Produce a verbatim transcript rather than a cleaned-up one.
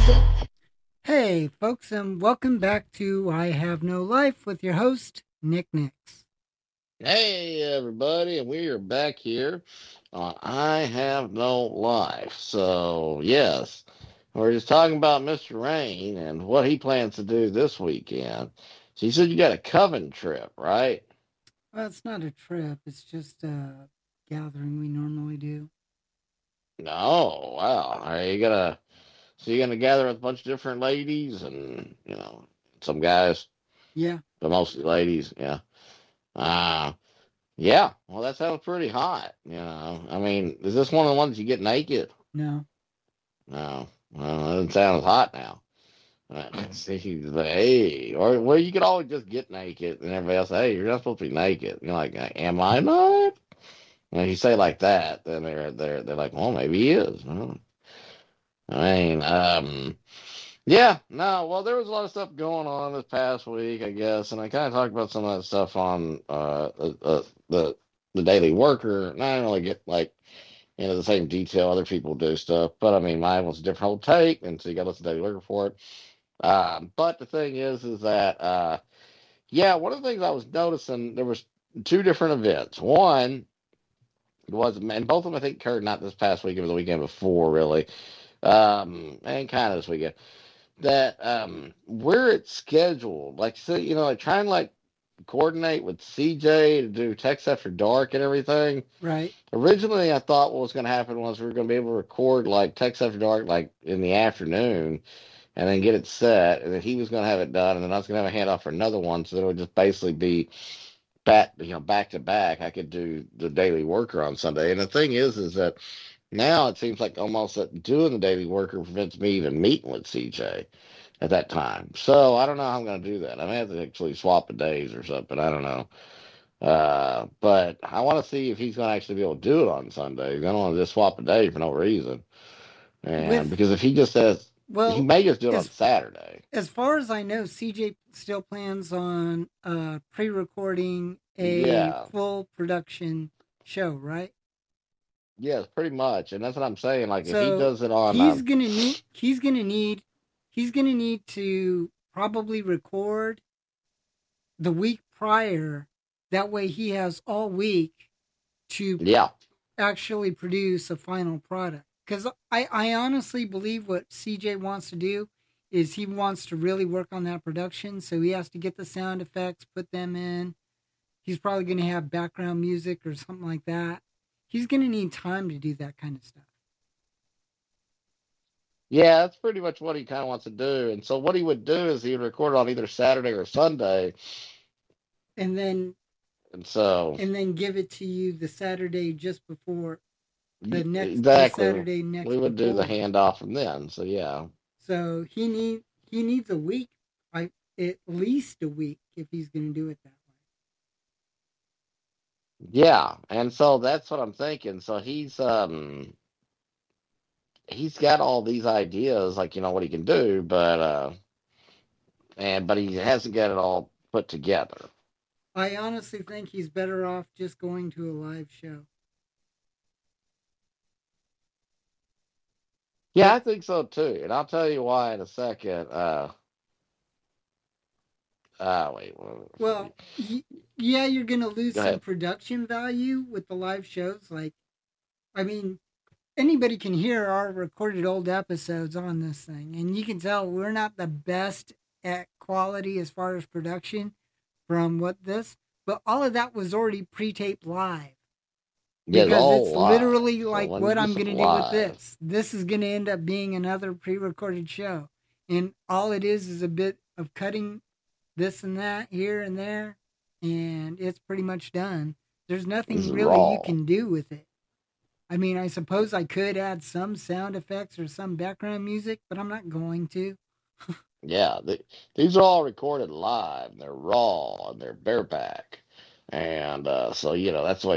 Hey, folks, and welcome back to I Have No Life with your host, Nick Nix. Hey, everybody, and we are back here on I Have No Life. So, yes, we're just talking about mister Rain and what he plans to do this weekend. So, you said you got a coven trip, right? Well, it's not a trip, it's just a gathering we normally do. No, wow. Are you gonna, so you're gonna gather with a bunch of different ladies and, you know, some guys, Yeah, but mostly ladies, yeah. Uh, yeah, well, that sounds pretty hot, you know. I mean, is this one of the ones you get naked? no. No, well, it doesn't sound as hot now. Uh, see, hey, or well, you could always just get naked, and everybody else, hey, you're not supposed to be naked. You're like, am I not? And if you say like that, then they're they're they're like, well, maybe he is. Well, I mean, um, yeah, no, well, there was a lot of stuff going on this past week, I guess, and I kind of talked about some of that stuff on uh, uh, uh the the Daily Worker, and I don't really get like into the same detail other people do stuff, but I mean, mine was a different whole take, and so you got to listen to Daily Worker for it. Um, but the thing is, is that uh, yeah, one of the things I was noticing there was two different events. One was, and both of them I think occurred not this past weekend, but the weekend before, really, um, and kind of this weekend. That um, where it's scheduled, like so, you know, like trying to like coordinate with C J to do Text After Dark and everything. Right. Originally, I thought what was going to happen was we were going to be able to record like Text After Dark like in the afternoon and then get it set, and then he was going to have it done, and then I was going to have a handoff for another one, so that it would just basically be back, you know, back to back. I could do the Daily Worker on Sunday, and the thing is, is that now it seems like almost that doing the Daily Worker prevents me even meeting with C J at that time. So I don't know how I'm going to do that. I may have to actually swap the days or something. I don't know. Uh, but I want to see if he's going to actually be able to do it on Sunday. I don't want to just swap a day for no reason. And With, because if he just says he well, may just do it on as Saturday. as far as I know, C J still plans on uh, pre-recording a Yeah. full production show, right? Yes, pretty much. And that's what I'm saying. Like if he So does it on he's um gonna need he's gonna need he's gonna need to probably record the week prior. That way he has all week to yeah. actually produce a final product. Because I, I honestly believe what C J wants to do is he wants to really work on that production. So he has to get the sound effects, put them in. He's probably going to have background music or something like that. He's going to need time to do that kind of stuff. Yeah, that's pretty much what he kind of wants to do. And so what he would do is he would record it on either Saturday or Sunday. And then And so and then give it to you the Saturday just before the y- next the exactly Saturday we next would do the before. handoff from then. So yeah. So he need he needs a week, I at least a week if he's going to do it that way. Yeah. And so that's what I'm thinking. So he's um he's got all these ideas, like you know what he can do, but uh and but he hasn't got it all put together. I honestly think he's better off just going to a live show. Yeah, But I think so too. And I'll tell you why in a second. Uh ah wait, well, let's see. well, y- yeah, you're going to lose Go some ahead. production value with the live shows. Like, I mean, anybody can hear our recorded old episodes on this thing, and you can tell we're not the best at quality as far as production from what this, but all of that was already pre-taped live. Yeah, it's Because all it's live. literally So like when what you I'm say going to do with live, this. This is going to end up being another pre recorded show. And all it is is a bit of cutting this and that here and there. And it's pretty much done. There's this nothing is really you raw. can do with it. I mean, I suppose I could add some sound effects or some background music, but I'm not going to. Yeah, th these are all recorded live. And they're raw and they're bareback, and uh, so you know that's the way